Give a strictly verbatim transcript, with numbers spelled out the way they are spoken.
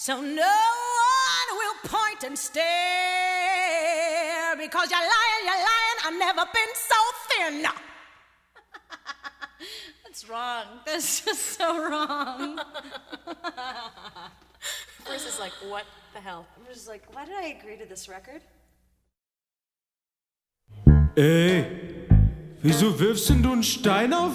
So no one will point and stare, because you're lying, you're lying, I've never been so thin. That's wrong. That's just so wrong. Bruce is like, what the hell? I'm just like, why did I agree to this record? Ey, wieso wirfst denn du einen Stein auf